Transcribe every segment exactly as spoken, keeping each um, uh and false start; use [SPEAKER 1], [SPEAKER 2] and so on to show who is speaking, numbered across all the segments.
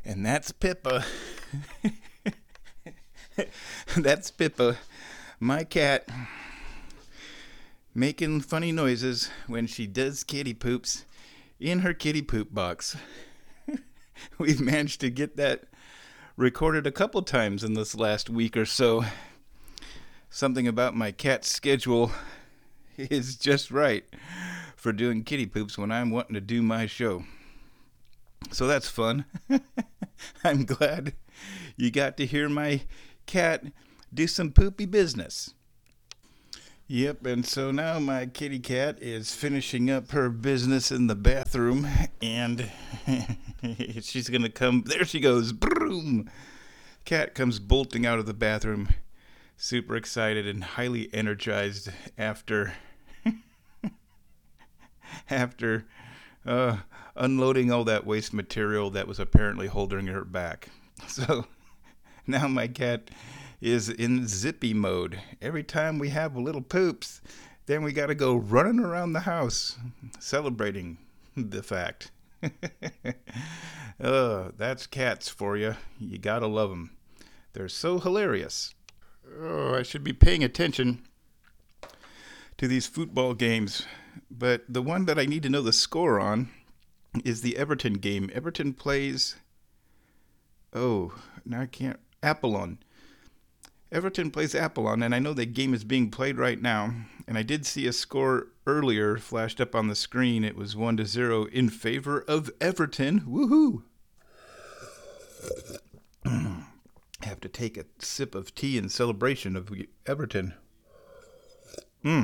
[SPEAKER 1] And that's Pippa. That's Pippa, my cat, making funny noises when she does kitty poops in her kitty poop box. We've managed to get that recorded a couple times in this last week or so. Something about my cat's schedule is just right for doing kitty poops when I'm wanting to do my show. So that's fun. I'm glad you got to hear my cat do some poopy business. Yep, and so now my kitty cat is finishing up her business in the bathroom, and she's going to come, there she goes, boom! Cat comes bolting out of the bathroom, super excited and highly energized after, after uh, unloading all that waste material that was apparently holding her back. So now my cat is in zippy mode. Every time we have little poops, then we got to go running around the house celebrating the fact. Oh, that's cats for you. You got to love them. They're so hilarious. Oh, I should be paying attention to these football games, but the one that I need to know the score on is the Everton game. Everton plays, oh, now I can't, Apollon. Everton plays Apollon, and I know the game is being played right now, and I did see a score earlier flashed up on the screen. It was one to zero in favor of Everton. Woohoo! I have to take a sip of tea in celebration of Everton. Mm.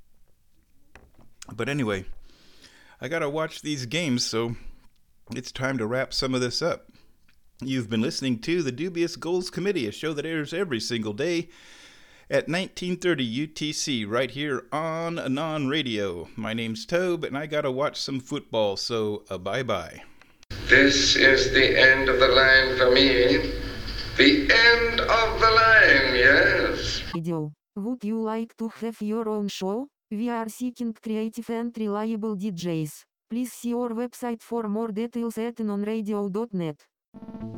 [SPEAKER 1] But anyway, I gotta watch these games, so it's time to wrap some of this up. You've been listening to the Dubious Goals Committee, a show that airs every single day at nineteen thirty U T C right here on Anon Radio. My name's Tobe, and I gotta watch some football, so uh, bye-bye.
[SPEAKER 2] This is the end of the line for me. The end of the line, yes.
[SPEAKER 3] Radio. Would you like to have your own show? We are seeking creative and reliable D Js. Please see our website for more details at anonradio dot net.